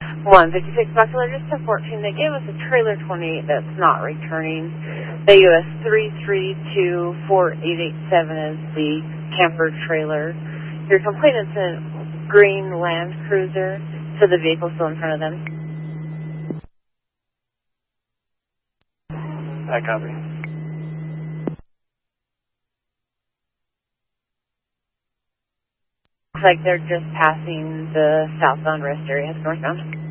156 Buckler, just to 14. They gave us a trailer 28 that's not returning. The US 3324887 is the camper trailer. Your complainant's a green Land Cruiser, so the vehicle's still in front of them. I copy. Looks like they're just passing the southbound rest area, northbound.